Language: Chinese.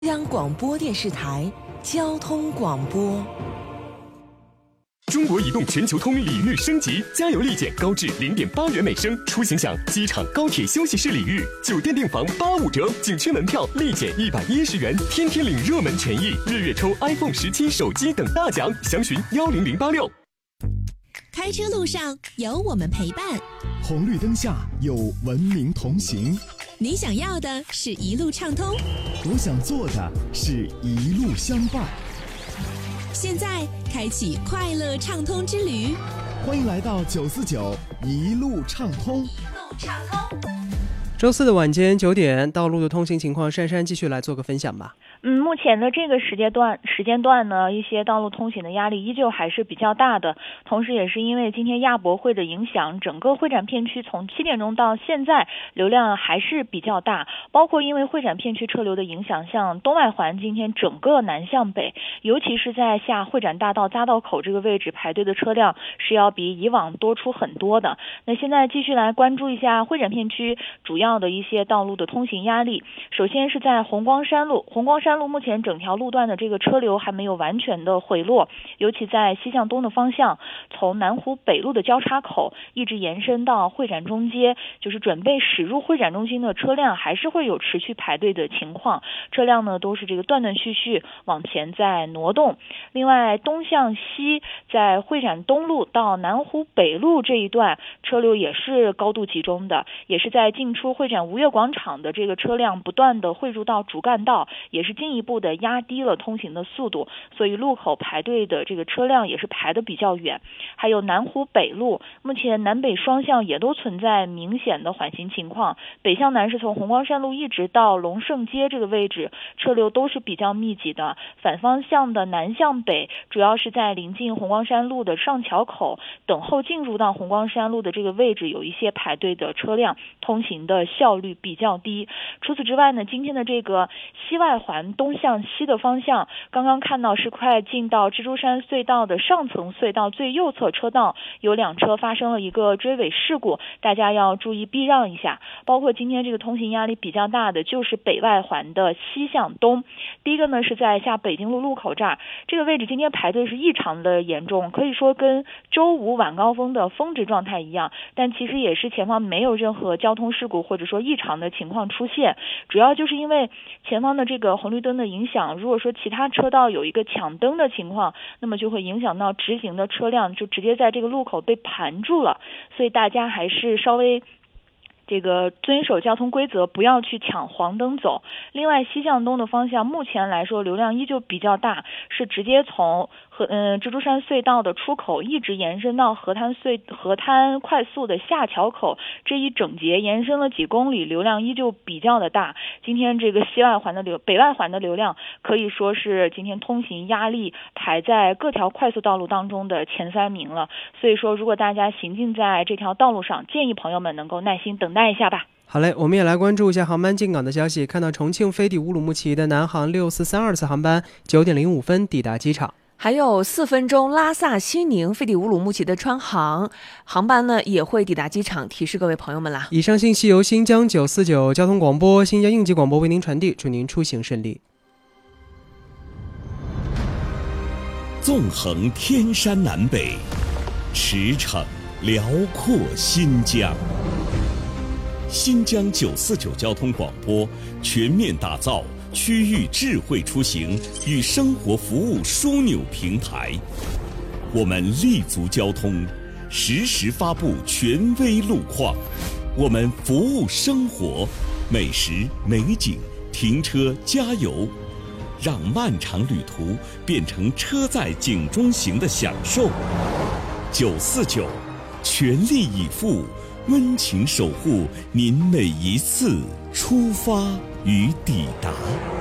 中央广播电视台交通广播。 中国移动全球通礼遇升级，加油立减高至0.8元每升，出行享机场、高铁休息室礼遇，酒店订房85折，景区门票立减110元，天天领热门权益，日月抽 iPhone 17手机等大奖，详询10086。 开车路上有我们陪伴， 红绿灯下有文明同行。 你想要的是一路畅通， 我想做的是一路相伴。 现在开启快乐畅通之旅， 欢迎来到949一路畅通。 周四的晚间9点，道路的通行情况，珊珊继续来做个分享吧。 目前的这个时间段呢，一些道路通行的压力依旧还是比较大的。同时也是因为今天亚博会的影响，整个会展片区从7点钟到现在流量还是比较大，包括因为会展片区车流的影响，像东外环今天整个南向北，尤其是在下会展大道匝道口这个位置排队的车辆是要比以往多出很多的。那现在继续来关注一下会展片区主要的一些道路的通行压力。首先是在红光山路目前整条路段的这个车流还没有完全的回落，尤其在西向东的方向，从南湖北路的交叉口一直延伸到会展中街，就是准备驶入会展中心的车辆还是会有持续排队的情况，车辆呢都是这个断断续续往前在挪动。另外东向西，在会展东路到南湖北路这一段车流也是高度集中的，也是在进出会展吴越广场的这个车辆不断的汇入到主干道，也是进一步的压低了通行的速度，所以路口排队的这个车辆也是排得比较远。还有南湖北路，目前南北双向也都存在明显的缓行情况，北向南是从红光山路一直到龙胜街这个位置，车流都是比较密集的。反方向的南向北，主要是在临近红光山路的上桥口等候进入到红光山路的这个位置有一些排队的车辆，通行的效率比较低。除此之外呢，今天的这个西外环东向西的方向，刚刚看到是快进到蜘蛛山隧道的上层隧道最右侧车道有2车发生了一个追尾事故，大家要注意避让一下。包括今天这个通行压力比较大的就是北外环的西向东，第一个呢是在下北京路路口这儿，这个位置今天排队是异常的严重，可以说跟周五晚高峰的峰值状态一样，但其实也是前方没有任何交通事故或者说异常的情况出现，主要就是因为前方的这个红绿灯的影响，如果说其他车道有一个抢灯的情况，那么就会影响到直行的车辆，就直接在这个路口被盘住了，所以大家还是稍微这个遵守交通规则，不要去抢黄灯走。另外西向东的方向目前来说流量依旧比较大，是直接从蜘蛛山隧道的出口一直延伸到河滩快速的下桥口，这一整节延伸了几公里，流量依旧比较的大。今天这个北外环的流量可以说是今天通行压力排在各条快速道路当中的前3名了。所以说如果大家行进在这条道路上，建议朋友们能够耐心等待一下吧。 好嘞，我们也来关注一下航班进港的消息。看到重庆飞抵乌鲁木齐的南航6432次航班9点05分抵达机场， 还有4分钟拉萨西宁飞抵乌鲁木齐的川航航班呢也会抵达机场，提示各位朋友们啦。 以上信息由新疆949交通广播、新疆应急广播为您传递，祝您出行顺利。 纵横天山南北，驰骋辽阔新疆。新疆949交通广播全面打造区域智慧出行与生活服务枢纽平台，我们立足交通，实时发布权威路况，我们服务生活，美食美景，停车加油，让漫长旅途变成车载景中行的享受。949全力以赴，温情守护您每一次出发与抵达。